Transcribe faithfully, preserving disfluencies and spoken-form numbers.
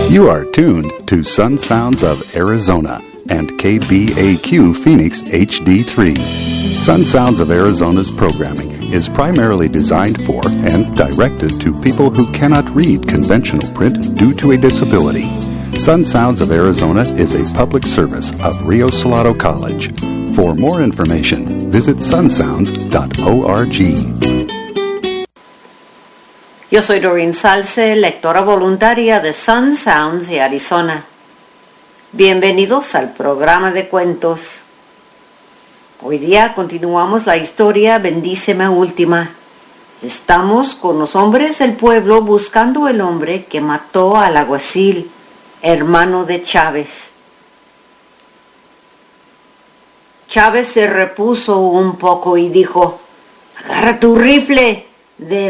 You are tuned to Sun Sounds of Arizona and K B A Q Phoenix H D three. Sun Sounds of Arizona's programming is primarily designed for and directed to people who cannot read conventional print due to a disability. Sun Sounds of Arizona is a public service of Rio Salado College. For more information, visit sun sounds dot org. Yo soy Doreen Salce, lectora voluntaria de Sun Sounds de Arizona. Bienvenidos al programa de cuentos. Hoy día continuamos la historia Bendíceme Última. Estamos con los hombres del pueblo buscando el hombre que mató al alguacil, hermano de Chávez. Chávez se repuso un poco y dijo: «Agarra tu rifle, de